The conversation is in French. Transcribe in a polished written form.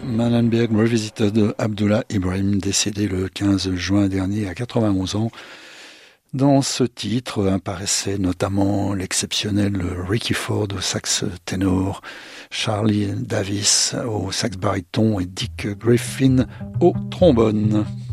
Manenberg Revisited, Abdullah Ibrahim, décédé le 15 juin dernier à 91 ans. Dans ce titre apparaissaient notamment l'exceptionnel Ricky Ford au sax ténor, Charlie Davis au sax baryton et Dick Griffin au trombone.